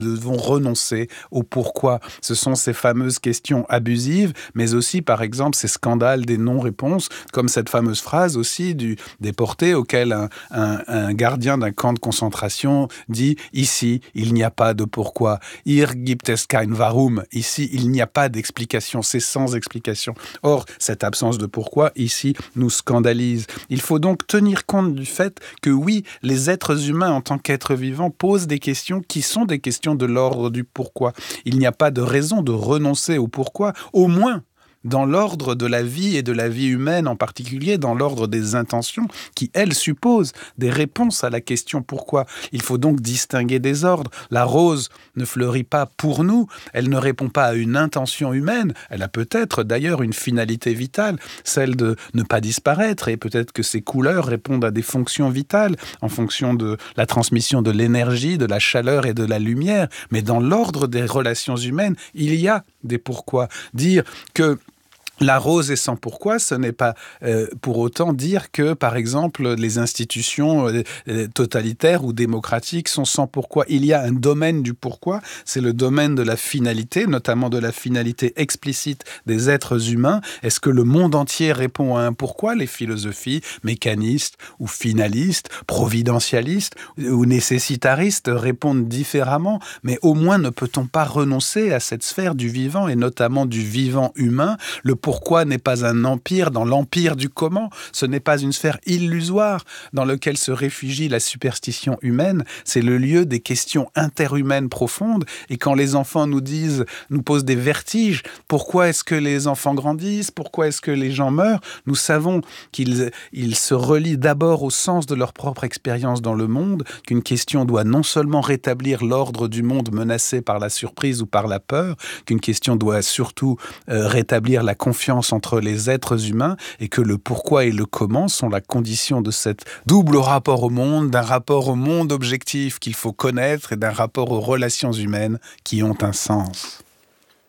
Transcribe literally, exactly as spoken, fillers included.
Nous devons renoncer au pourquoi. Ce sont ces fameuses questions abusives, mais aussi, par exemple, ces scandales des non-réponses, comme cette fameuse phrase aussi du déporté auquel un, un, un gardien d'un camp de concentration dit « Ici, il n'y a pas de pourquoi. Hier gibt es kein Warum. » Ici, il n'y a pas d'explication. C'est sans explication. Or, cette absence de pourquoi, ici, nous scandalise. Il faut donc tenir compte du fait que oui, les êtres humains en tant qu'êtres vivants posent des questions qui sont des questions de l'ordre du pourquoi. Il n'y a pas de raison de renoncer au pourquoi, au moins dans l'ordre de la vie et de la vie humaine en particulier, dans l'ordre des intentions qui, elles, supposent des réponses à la question pourquoi. Il faut donc distinguer des ordres. La rose ne fleurit pas pour nous, elle ne répond pas à une intention humaine, elle a peut-être d'ailleurs une finalité vitale, celle de ne pas disparaître, et peut-être que ses couleurs répondent à des fonctions vitales en fonction de la transmission de l'énergie, de la chaleur et de la lumière. Mais dans l'ordre des relations humaines, il y a des pourquoi. Dire que la rose est sans pourquoi, ce n'est pas euh, pour autant dire que, par exemple, les institutions euh, totalitaires ou démocratiques sont sans pourquoi. Il y a un domaine du pourquoi, c'est le domaine de la finalité, notamment de la finalité explicite des êtres humains. Est-ce que le monde entier répond à un pourquoi? Les philosophies mécanistes ou finalistes, providentialistes ou nécessitaristes répondent différemment, mais au moins ne peut-on pas renoncer à cette sphère du vivant et notamment du vivant humain? Le pourquoi n'est pas un empire dans l'empire du comment, ce n'est pas une sphère illusoire dans laquelle se réfugie la superstition humaine, c'est le lieu des questions interhumaines profondes. Et quand les enfants nous disent, nous posent des vertiges, pourquoi est-ce que les enfants grandissent, pourquoi est-ce que les gens meurent, nous savons qu'ils ils se relient d'abord au sens de leur propre expérience dans le monde, qu'une question doit non seulement rétablir l'ordre du monde menacé par la surprise ou par la peur, qu'une question doit surtout euh, rétablir la confiance entre les êtres humains et que le pourquoi et le comment sont la condition de cette double rapport au monde, d'un rapport au monde objectif qu'il faut connaître et d'un rapport aux relations humaines qui ont un sens.